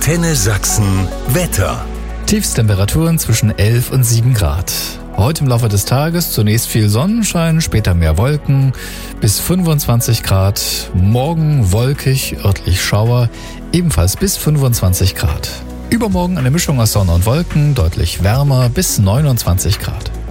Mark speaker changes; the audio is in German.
Speaker 1: Antenne Sachsen Wetter.
Speaker 2: Tiefstemperaturen zwischen 11 und 7 Grad. Heute im Laufe des Tages zunächst viel Sonnenschein, später mehr Wolken, bis 25 Grad. Morgen wolkig, örtlich Schauer, ebenfalls bis 25 Grad. Übermorgen eine Mischung aus Sonne und Wolken, deutlich wärmer, bis 29 Grad.